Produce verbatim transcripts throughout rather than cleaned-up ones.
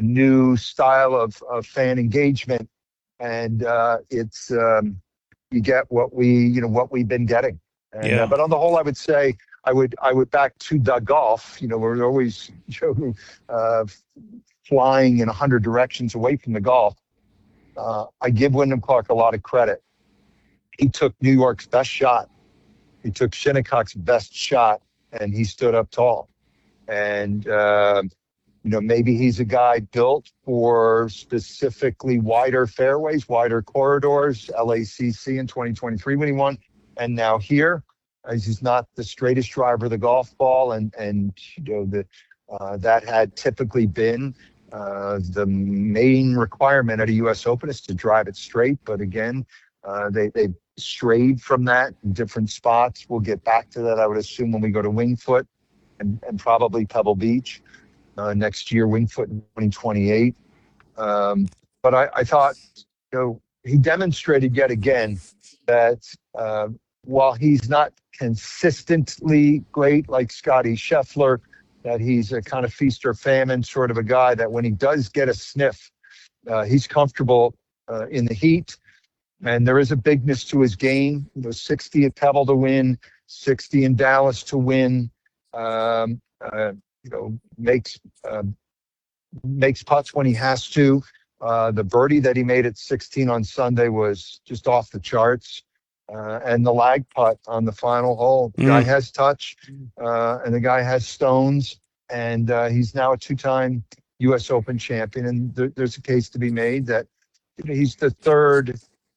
new style of, of fan engagement, and uh, it's um, you get what we you know what we've been getting. And, yeah. uh, but on the whole, I would say I would I would back to the golf. You know, we're always uh, flying in a hundred directions away from the golf. Uh, I give Wyndham Clark a lot of credit. He took New York's best shot. He took Shinnecock's best shot, and he stood up tall. And, uh, you know, maybe he's a guy built for specifically wider fairways, wider corridors, L A C C in twenty twenty-three when he won. And now here, as he's not the straightest driver of the golf ball. And, and you know, the, uh, that had typically been uh, the main requirement at a U S Open is to drive it straight. But again, uh, they, they strayed from that in different spots. We'll get back to that, I would assume, when we go to Winged Foot and, and probably Pebble Beach uh, next year, Winged Foot in twenty twenty-eight. Um, but I, I thought, you know, he demonstrated yet again that uh, while he's not consistently great like Scottie Scheffler, that he's a kind of feast or famine sort of a guy, that when he does get a sniff, uh, he's comfortable uh, in the heat. And there is a bigness to his game. You know, sixty at Pebble to win, sixty in Dallas to win. Um, uh, you know, makes uh, makes putts when he has to. Uh, the birdie that he made at sixteen on Sunday was just off the charts. Uh, and the lag putt on the final hole. The mm. guy has touch, uh, and the guy has stones, and uh, he's now a two-time U S Open champion. And th- there's a case to be made that you know, he's the third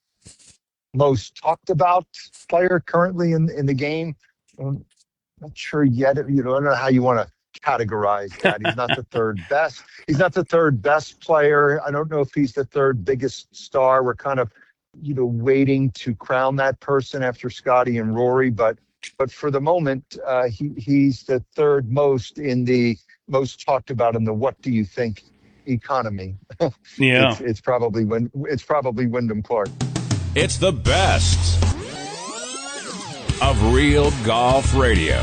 most talked about player currently in in the game. I'm not sure yet. You know, I don't know how you want to categorize that. He's not the third best. He's not the third best player. I don't know if he's the third biggest star. We're kind of, you know, waiting to crown that person after Scottie and Rory. But but for the moment, uh, he he's the third most in the most talked about in the what do you think economy. Yeah, it's, it's probably when it's probably Wyndham Clark. It's the best of Real Golf Radio.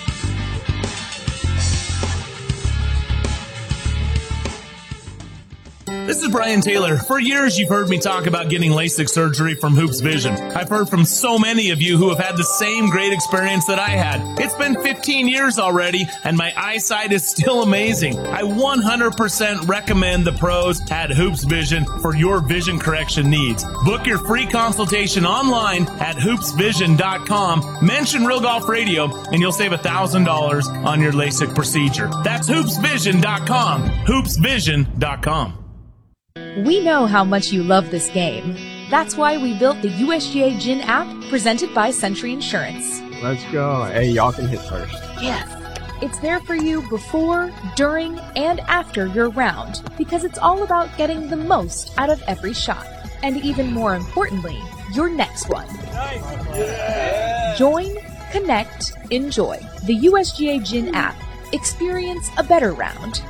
This is Brian Taylor. For years, you've heard me talk about getting LASIK surgery from Hoops Vision. I've heard from so many of you who have had the same great experience that I had. It's been fifteen years already, and my eyesight is still amazing. I one hundred percent recommend the pros at Hoops Vision for your vision correction needs. Book your free consultation online at hoops vision dot com. Mention Real Golf Radio, and you'll save one thousand dollars on your LASIK procedure. That's hoops vision dot com. hoops vision dot com. We know how much you love this game. That's why we built the U S G A Gin app presented by Century Insurance. Let's go. Hey, y'all can hit first. Yes. It's there for you before, during, and after your round because it's all about getting the most out of every shot. And even more importantly, your next one. Nice. Yeah. Join, connect, enjoy. The U S G A Gin app. Experience a better round.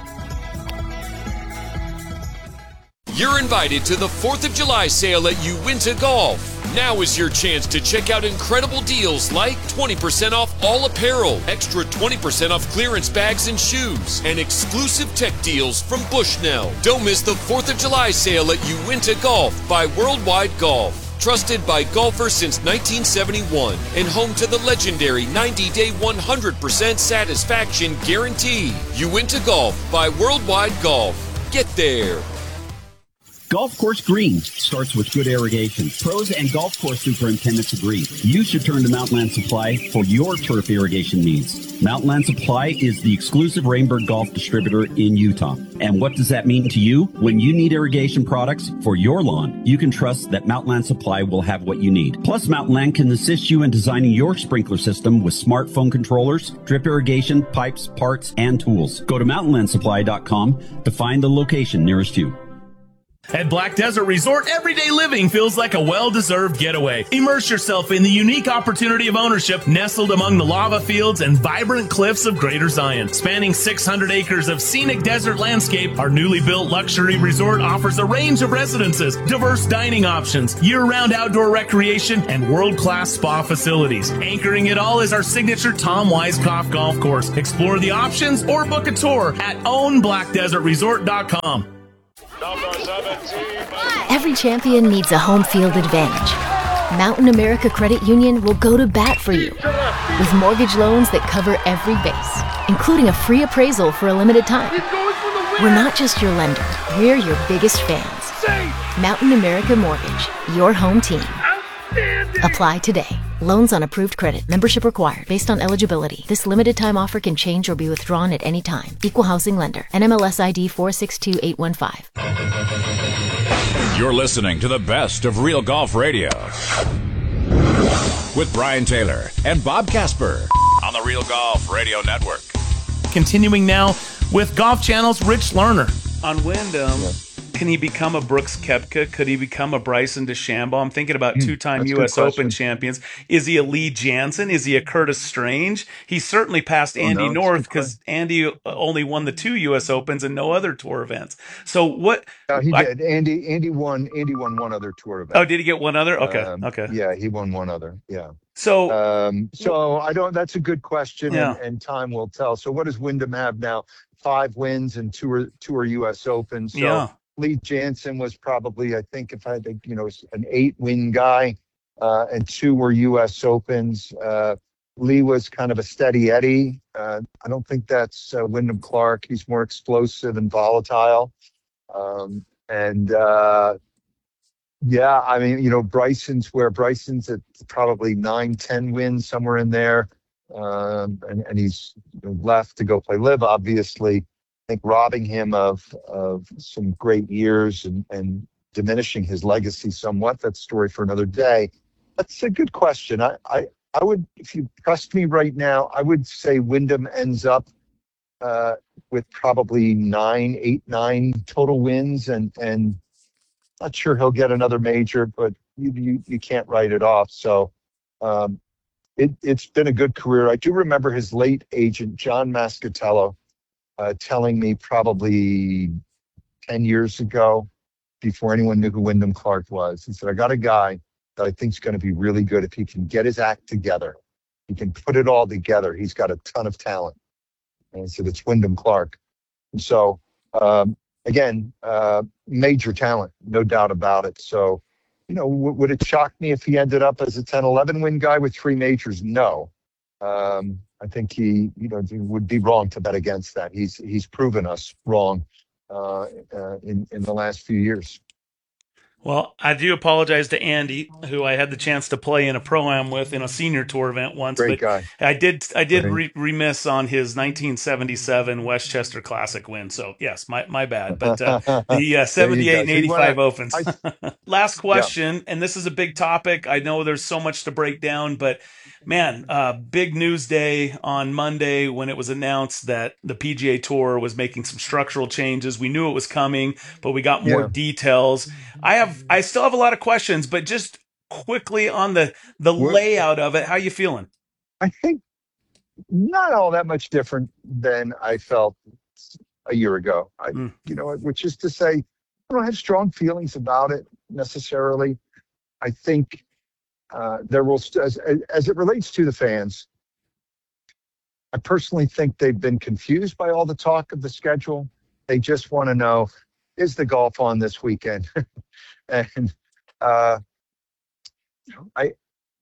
You're invited to the fourth of July sale at Uinta Golf. Now is your chance to check out incredible deals like twenty percent off all apparel, extra twenty percent off clearance bags and shoes, and exclusive tech deals from Bushnell. Don't miss the fourth of July sale at Uinta Golf by Worldwide Golf. Trusted by golfers since nineteen seventy-one and home to the legendary ninety-day one hundred percent satisfaction guarantee. Uinta Golf by Worldwide Golf. Get there. Golf course green starts with good irrigation. Pros and golf course superintendents agree. You should turn to Mountainland Supply for your turf irrigation needs. Mountainland Supply is the exclusive Rainbird Golf distributor in Utah. And what does that mean to you? When you need irrigation products for your lawn, you can trust that Mountainland Supply will have what you need. Plus, Mountainland can assist you in designing your sprinkler system with smartphone controllers, drip irrigation, pipes, parts, and tools. Go to mountainland supply dot com to find the location nearest you. At Black Desert Resort, everyday living feels like a well-deserved getaway. Immerse yourself in the unique opportunity of ownership nestled among the lava fields and vibrant cliffs of Greater Zion. Spanning six hundred acres of scenic desert landscape, our newly built luxury resort offers a range of residences, diverse dining options, year-round outdoor recreation, and world-class spa facilities. Anchoring it all is our signature Tom Weiskopf golf course. Explore the options or book a tour at own black desert resort dot com. Every champion needs a home field advantage. Mountain America Credit Union will go to bat for you with mortgage loans that cover every base, including a free appraisal for a limited time. We're not just your lender, we're your biggest fans. Mountain America Mortgage, your home team. Apply today. Loans on approved credit. Membership required. Based on eligibility. This limited time offer can change or be withdrawn at any time. Equal housing lender. N M L S I D four six two eight one five. You're listening to the best of Real Golf Radio with Brian Taylor and Bob Casper on the Real Golf Radio Network. Continuing now with Golf Channel's Rich Lerner. On Wyndham, yeah. Can he become a Brooks Koepka? Could he become a Bryson DeChambeau? I'm thinking about two-time U S Open champions. Is he a Lee Janzen? Is he a Curtis Strange? He's certainly passed Andy oh, no, North because Andy only won the two U S Opens and no other tour events. So what? No, he I, did. Andy Andy won. Andy won one other tour event. Oh, did he get one other? Okay, um, okay. Yeah, he won one other. Yeah. So, um, so I don't. That's a good question, yeah. and, and time will tell. So, what does Wyndham have now? Five wins and two are two are U S Opens. So yeah. Lee Janzen was probably, I think, if I had to, you know, an eight-win guy, uh, and two were U S Opens. Uh, Lee was kind of a steady Eddie. Uh, I don't think that's uh, Wyndham Clark. He's more explosive and volatile. Um, and uh, yeah, I mean, you know, Bryson's where Bryson's at probably nine, ten wins, somewhere in there. Um, and, and he's left to go play live, obviously. I think robbing him of of some great years and, and diminishing his legacy somewhat. That's a story for another day. That's a good question. I, I, I would, if you pressed me right now, I would say Wyndham ends up uh, with probably nine, eight, nine total wins, and and not sure he'll get another major, but you you, you can't write it off. So um, it it's been a good career. I do remember his late agent John Mascatello Uh, telling me probably ten years ago, before anyone knew who Wyndham Clark was. He said, I got a guy that I think is going to be really good if he can get his act together. He can put it all together. He's got a ton of talent. And I said, it's Wyndham Clark. And so, um, again, uh, major talent, no doubt about it. So, you know, w- would it shock me if he ended up as a ten, eleven win guy with three majors? No. Um, I think he, you know, would be wrong to bet against that. He's he's proven us wrong uh, uh, in in the last few years. Well, I do apologize to Andy, who I had the chance to play in a pro-am with in a senior tour event once. Great but guy. I did I did re- remiss on his nineteen seventy-seven Westchester Classic win. So yes, my my bad. But uh, the uh, seventy-eight and eighty-five Opens. I, Last question, yeah. And this is a big topic. I know there's so much to break down, but man, uh, big news day on Monday when it was announced that the P G A Tour was making some structural changes. We knew it was coming, but we got more yeah. details. I have. I still have a lot of questions, but just quickly on the, the layout of it, how you feeling? I think not all that much different than I felt a year ago. I, mm. you know, which is to say, I don't have strong feelings about it necessarily. I think uh, there will, as, as it relates to the fans, I personally think they've been confused by all the talk of the schedule. They just want to know, is the golf on this weekend? And uh, I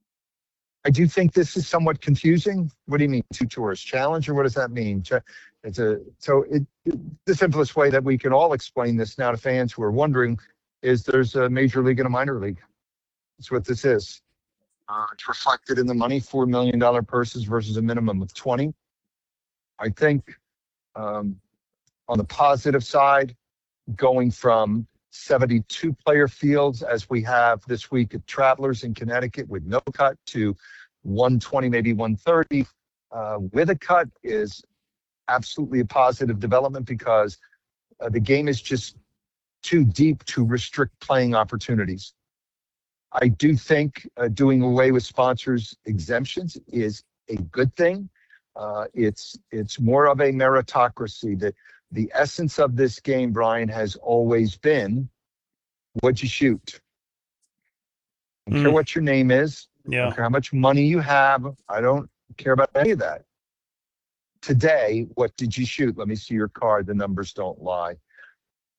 I do think this is somewhat confusing. What do you mean, two tours challenge, or what does that mean? It's a so it, the simplest way that we can all explain this now to fans who are wondering is there's a major league and a minor league. That's what this is. Uh, it's reflected in the money, four million dollar purses versus a minimum of twenty. I think um, on the positive side, going from seventy-two player fields as we have this week at Travelers in Connecticut with no cut to one twenty, maybe one thirty uh, with a cut is absolutely a positive development because uh, the game is just too deep to restrict playing opportunities. I do think uh, doing away with sponsors exemptions is a good thing. Uh, it's it's more of a meritocracy. That the essence of this game, Brian, has always been, what'd you shoot? I don't mm. care what your name is. Yeah. I don't care how much money you have. I don't care about any of that. Today, what did you shoot? Let me see your card. The numbers don't lie.